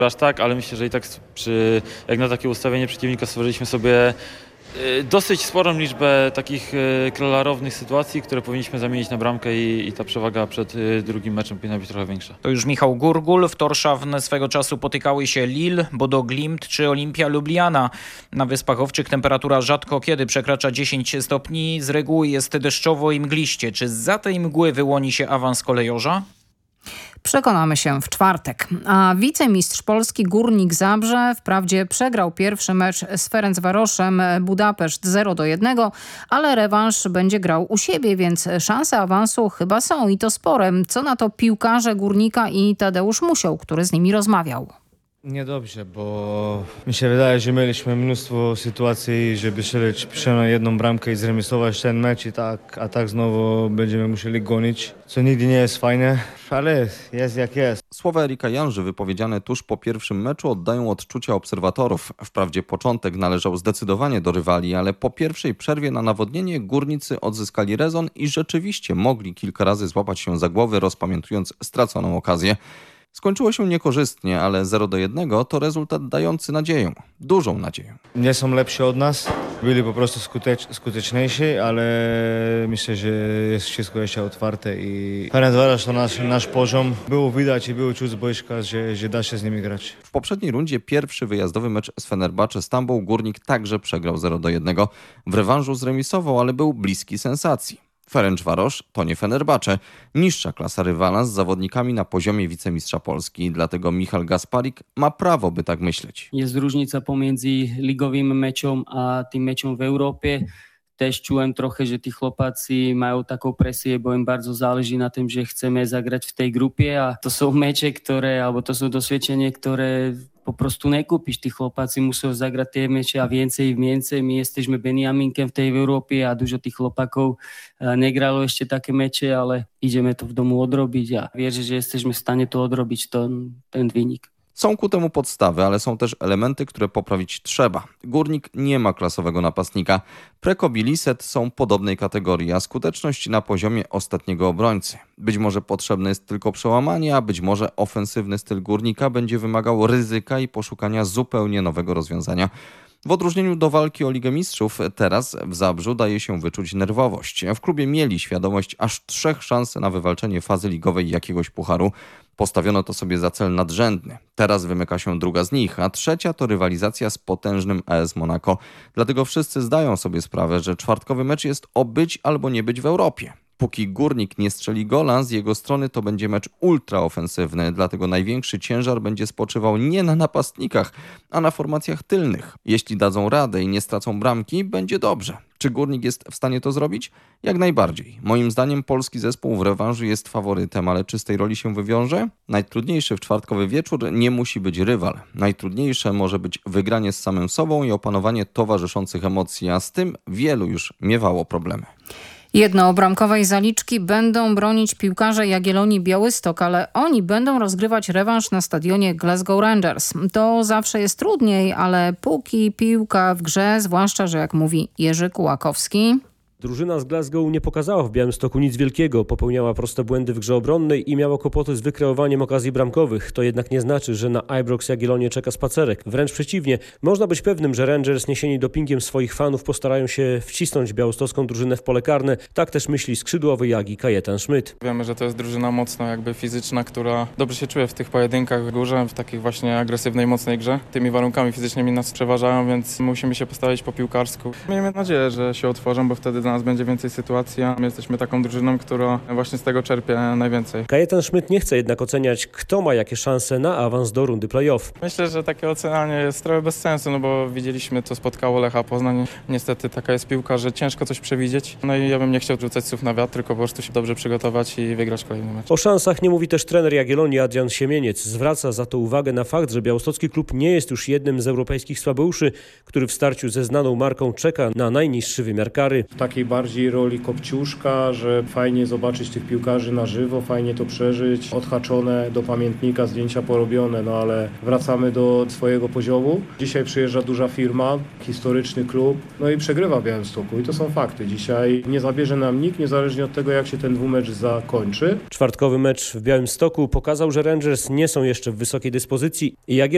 Aż tak, ale myślę, że i tak jak na takie ustawienie przeciwnika stworzyliśmy sobie dosyć sporą liczbę takich klarownych sytuacji, które powinniśmy zamienić na bramkę i ta przewaga przed drugim meczem powinna być trochę większa. To już Michał Gurgul. W Torshavn swego czasu potykały się Lille, Bodo Glimt czy Olimpia Lubliana. Na Wyspach Owczych temperatura rzadko kiedy przekracza 10 stopni. Z reguły jest deszczowo i mgliście. Czy zza tej mgły wyłoni się awans kolejorza? Przekonamy się w czwartek. A wicemistrz Polski Górnik Zabrze wprawdzie przegrał pierwszy mecz z Ferencvaroszem Budapeszt 0-1, ale rewanż będzie grał u siebie, więc szanse awansu chyba są i to spore. Co na to piłkarze Górnika i Tadeusz Musioł, który z nimi rozmawiał? Niedobrze, bo mi się wydaje, że mieliśmy mnóstwo sytuacji, żeby strzelać przynajmniej jedną bramkę i zremisować ten mecz a tak znowu będziemy musieli gonić, co nigdy nie jest fajne, ale jest jak jest. Słowa Erika Janży wypowiedziane tuż po pierwszym meczu oddają odczucia obserwatorów. Wprawdzie początek należał zdecydowanie do rywali, ale po pierwszej przerwie na nawodnienie górnicy odzyskali rezon i rzeczywiście mogli kilka razy złapać się za głowy, rozpamiętując straconą okazję. Skończyło się niekorzystnie, ale 0-1 to rezultat dający nadzieję. Dużą nadzieję. Nie są lepsi od nas, byli po prostu skuteczniejsi, ale myślę, że jest wszystko jeszcze otwarte i Ferencvarosz to nasz poziom. Było widać i było czuć z boiska, że da się z nimi grać. W poprzedniej rundzie pierwszy wyjazdowy mecz z Fenerbahce Stambuł Górnik także przegrał 0-1. W rewanżu zremisował, ale był bliski sensacji. Ferencvarosz to nie Fenerbahce. Niższa klasa rywala z zawodnikami na poziomie wicemistrza Polski. Dlatego Michal Gasparik ma prawo, by tak myśleć. Jest różnica pomiędzy ligowym meczem a tym meczem w Europie. Też czułem trochę, że ci chłopacy mają taką presję, bo im bardzo zależy na tym, że chcemy zagrać w tej grupie, a to są mecze, albo to są doświadczenia, które po prostu nie kupisz. Ci chłopacy muszą zagrać te mecze, a więcej. My jesteśmy Beniaminkiem w tej Europie, a dużo tych chłopaków nie grało jeszcze takie mecze, ale idziemy to w domu odrobić. Ja wierzę, że jesteśmy w stanie to odrobić, ten wynik. Są ku temu podstawy, ale są też elementy, które poprawić trzeba. Górnik nie ma klasowego napastnika. Preko i Lisset są podobnej kategorii, a skuteczność na poziomie ostatniego obrońcy. Być może potrzebne jest tylko przełamanie, a być może ofensywny styl Górnika będzie wymagał ryzyka i poszukania zupełnie nowego rozwiązania. W odróżnieniu do walki o Ligę Mistrzów, teraz w Zabrzu daje się wyczuć nerwowość. W klubie mieli świadomość aż 3 szans na wywalczenie fazy ligowej jakiegoś pucharu. Postawiono to sobie za cel nadrzędny. Teraz wymyka się druga z nich, a trzecia to rywalizacja z potężnym AS Monaco. Dlatego wszyscy zdają sobie sprawę, że czwartkowy mecz jest o być albo nie być w Europie. Póki Górnik nie strzeli gola, z jego strony to będzie mecz ultraofensywny, dlatego największy ciężar będzie spoczywał nie na napastnikach, a na formacjach tylnych. Jeśli dadzą radę i nie stracą bramki, będzie dobrze. Czy Górnik jest w stanie to zrobić? Jak najbardziej. Moim zdaniem polski zespół w rewanżu jest faworytem, ale czy z tej roli się wywiąże? Najtrudniejszy w czwartkowy wieczór nie musi być rywal. Najtrudniejsze może być wygranie z samym sobą i opanowanie towarzyszących emocji, a z tym wielu już miewało problemy. Jednobramkowej zaliczki będą bronić piłkarze Jagiellonii Białystok, ale oni będą rozgrywać rewanż na stadionie Glasgow Rangers. To zawsze jest trudniej, ale póki piłka w grze, zwłaszcza, że jak mówi Jerzy Kułakowski... Drużyna z Glasgow nie pokazała w Białymstoku nic wielkiego, popełniała proste błędy w grze obronnej i miała kłopoty z wykreowaniem okazji bramkowych. To jednak nie znaczy, że na Ibrox Jagiellonię czeka spacerek. Wręcz przeciwnie, można być pewnym, że Rangers niesieni dopingiem swoich fanów postarają się wcisnąć białostocką drużynę w pole karne. Tak też myśli skrzydłowy Jagi Kajetan Schmidt. Wiemy, że to jest drużyna mocno fizyczna, która dobrze się czuje w tych pojedynkach w górze, w takiej właśnie agresywnej, mocnej grze. Tymi warunkami fizycznymi nas przeważają, więc musimy się postawić po piłkarsku. Miejmy nadzieję, że się otworzą, bo wtedy dla nas będzie więcej sytuacji, a my jesteśmy taką drużyną, która właśnie z tego czerpie najwięcej. Kajetan Schmidt nie chce jednak oceniać, kto ma jakie szanse na awans do rundy play-off. Myślę, że takie ocenianie jest trochę bez sensu, no bo widzieliśmy, co spotkało Lecha Poznań. Niestety taka jest piłka, że ciężko coś przewidzieć. No i ja bym nie chciał rzucać słów na wiatr, tylko po prostu się dobrze przygotować i wygrać kolejny mecz. O szansach nie mówi też trener Jagiellonii Adrian Siemieniec. Zwraca za to uwagę na fakt, że białostocki klub nie jest już jednym z europejskich słabeuszy, który w starciu ze znaną marką czeka na najniższy wymiar kary. W takiej bardziej roli Kopciuszka, że fajnie zobaczyć tych piłkarzy na żywo, fajnie to przeżyć, odhaczone do pamiętnika, zdjęcia porobione, no ale wracamy do swojego poziomu. Dzisiaj przyjeżdża duża firma, historyczny klub, no i przegrywa w Białymstoku i to są fakty. Dzisiaj nie zabierze nam nikt, niezależnie od tego, jak się ten dwumecz zakończy. Czwartkowy mecz w Białymstoku pokazał, że Rangers nie są jeszcze w wysokiej dyspozycji i Jagiellonii